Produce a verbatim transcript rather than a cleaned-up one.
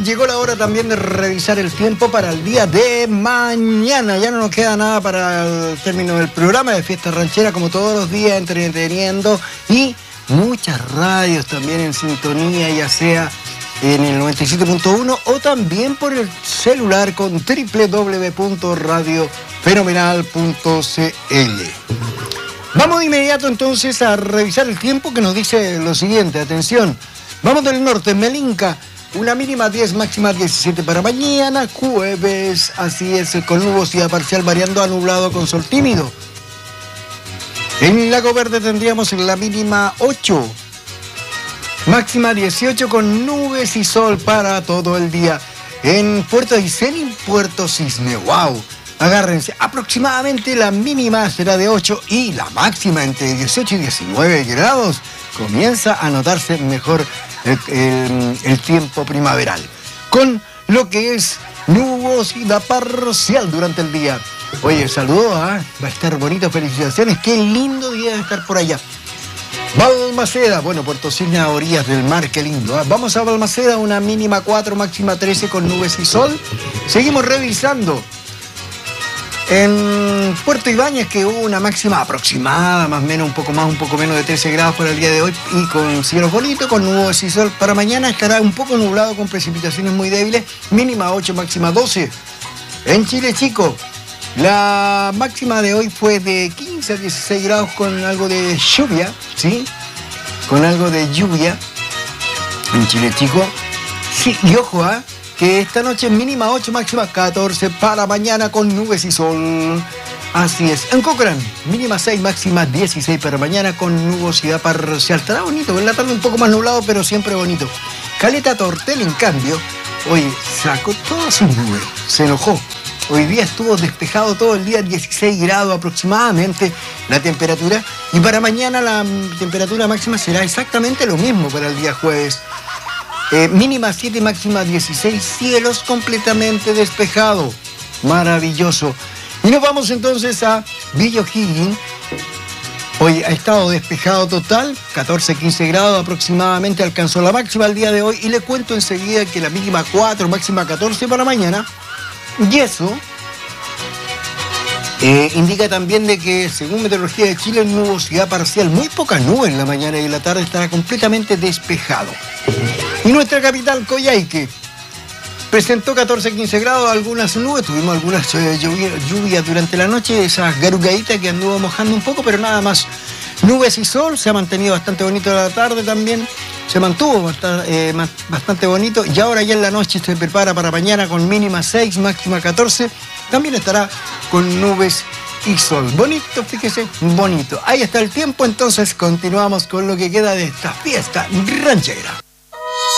llegó la hora también de revisar el tiempo para el día de mañana. Ya no nos queda nada para el término del programa de Fiesta Ranchera, como todos los días, entreteniendo y muchas radios también en sintonía, ya sea en el noventa y siete punto uno o también por el celular con doble u doble u doble u punto radio fenomenal punto c l. Vamos de inmediato entonces a revisar el tiempo, que nos dice lo siguiente. Atención, vamos del norte, Melinca, una mínima diez, máxima diecisiete para mañana, jueves, así es, con nubosidad parcial variando a nublado con sol tímido. En Lago Verde tendríamos la mínima ocho, máxima dieciocho con nubes y sol para todo el día. En Puerto Aysén y Puerto Cisne, wow, agárrense, aproximadamente la mínima será de ocho y la máxima entre dieciocho y diecinueve grados. Comienza a notarse mejor el, el, el tiempo primaveral, con lo que es nubosidad parcial durante el día. Oye, saludos, ¿eh? Va a estar bonito, felicitaciones, qué lindo día de estar por allá. Balmaceda, bueno, Puerto Cisne a orillas del mar, qué lindo, ¿eh? Vamos a Balmaceda, una mínima cuatro, máxima trece con nubes y sol. Seguimos revisando. En Puerto Ibáñez, que hubo una máxima aproximada, más o menos, un poco más, un poco menos de trece grados para el día de hoy, y con cielos bonitos, con nubes y sol. Para mañana estará un poco nublado con precipitaciones muy débiles, mínima ocho, máxima doce. En Chile Chico, la máxima de hoy fue de quince a dieciséis grados con algo de lluvia, ¿sí? Con algo de lluvia en Chile Chico. Sí, y ojo, ¿ah? ¿eh? Que esta noche mínima ocho, máxima catorce para mañana con nubes y sol. Así es. En Cochrane, mínima seis, máxima dieciséis para mañana con nubosidad parcial. Estará bonito, en la tarde un poco más nublado, pero siempre bonito. Caleta Tortel, en cambio, hoy sacó todas sus nubes, se enojó. Hoy día estuvo despejado todo el día, dieciséis grados aproximadamente la temperatura. Y para mañana la temperatura máxima será exactamente lo mismo para el día jueves. Eh, mínima siete, máxima dieciséis, cielos completamente despejados. Maravilloso. Y nos vamos entonces a Villa O'Higgins. Hoy ha estado despejado total, catorce, quince grados aproximadamente alcanzó la máxima el día de hoy. Y le cuento enseguida que la mínima cuatro, máxima catorce para mañana. Y eso eh, indica también de que, según Meteorología de Chile, nubosidad parcial, muy pocas nubes en la mañana y en la tarde estará completamente despejado. Y nuestra capital, Coyhaique, presentó catorce, quince grados, algunas nubes, tuvimos algunas eh, lluvias lluvia durante la noche, esas garugaditas que anduvo mojando un poco, pero nada más. Nubes y sol, se ha mantenido bastante bonito la tarde también, se mantuvo bastante, eh, bastante bonito, y ahora ya en la noche se prepara para mañana con mínima seis, máxima catorce, también estará con nubes y sol. Bonito, fíjese, bonito. Ahí está el tiempo, entonces continuamos con lo que queda de esta fiesta ranchera.